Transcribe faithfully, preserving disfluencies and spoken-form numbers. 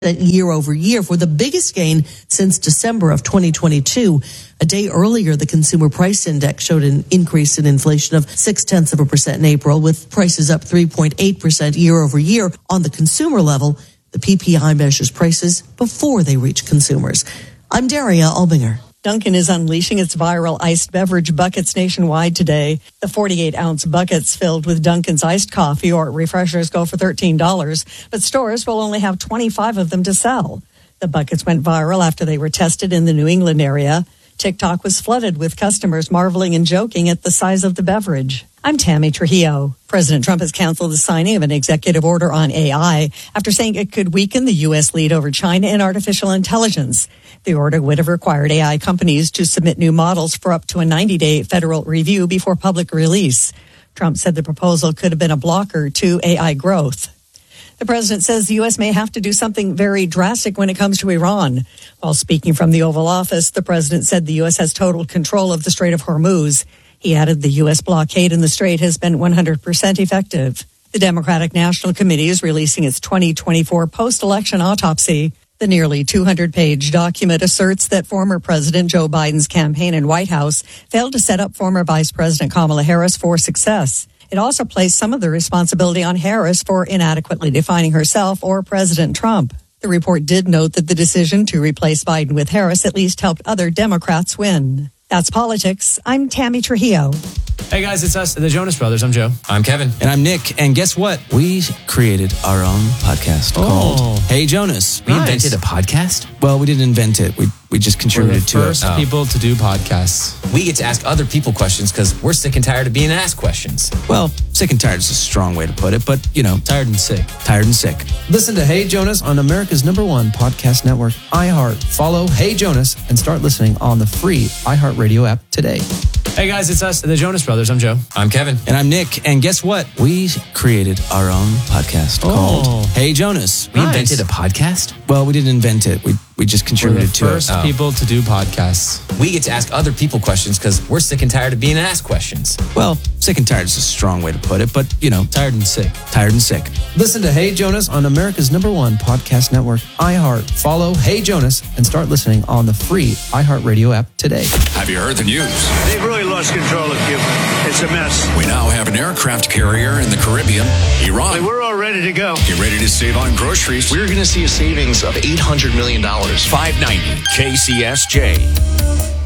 year over year for the biggest gain since December of twenty twenty-two. A day earlier, the Consumer Price Index showed an increase in inflation of six tenths of a percent in April, with prices up three point eight percent year over year. On the consumer level, the P P I measures prices before they reach consumers. I'm Daria Albinger. Dunkin' is unleashing its viral iced beverage buckets nationwide today. The forty-eight ounce buckets filled with Dunkin's iced coffee or refreshers go for thirteen dollars, but stores will only have twenty-five of them to sell. The buckets went viral after they were tested in the New England area. TikTok was flooded with customers marveling and joking at the size of the beverage. I'm Tammy Trujillo. President Trump has canceled the signing of an executive order on A I after saying it could weaken the U S lead over China in artificial intelligence. The order would have required A I companies to submit new models for up to a ninety day federal review before public release. Trump said the proposal could have been a blocker to A I growth. The president says the U S may have to do something very drastic when it comes to Iran. While speaking from the Oval Office, the president said the U S has total control of the Strait of Hormuz. He added the U S blockade in the strait has been one hundred percent effective. The Democratic National Committee is releasing its twenty twenty-four post-election autopsy. The nearly two hundred page document asserts that former President Joe Biden's campaign and White House failed to set up former Vice President Kamala Harris for success. It also placed some of the responsibility on Harris for inadequately defining herself or President Trump. The report did note that the decision to replace Biden with Harris at least helped other Democrats win. That's politics. I'm Tammy Trujillo. Hey guys, it's us, the Jonas Brothers. I'm Joe. I'm Kevin. And I'm Nick. And guess what? We created our own podcast oh. called Hey Jonas. We nice. invented a podcast? Well, we didn't invent it. We we just contributed to it. We're the first Oh. people to do podcasts. We get to ask other people questions because we're sick and tired of being asked questions. Well, sick and tired is a strong way to put it, but, you know, Tired and sick. tired and sick. Listen to Hey Jonas on America's number one podcast network, iHeart. Follow Hey Jonas and start listening on the free iHeartRadio app today. Hey guys, it's us, the Jonas Brothers. I'm Joe. I'm Kevin. And I'm Nick. And guess what? We created our own podcast Oh. called Hey Jonas. We Nice. invented a podcast? Well, we didn't invent it. We we just We're the contributed to first it. Oh. people to do podcasts. We get to ask other people questions because we're sick and tired of being asked questions. Well, sick and tired is a strong way to put it, but, you know, Tired and sick. tired and sick. Listen to Hey Jonas on America's number one podcast network, iHeart. Follow Hey Jonas and start listening on the free iHeartRadio app today. Have you heard the news? They've really lost control of Cuba. It's a mess. We now have an aircraft carrier in the Caribbean, Iran. We're all ready to go. Get ready to save on groceries. We're going to see a savings of eight hundred million dollars. five ninety K C S J.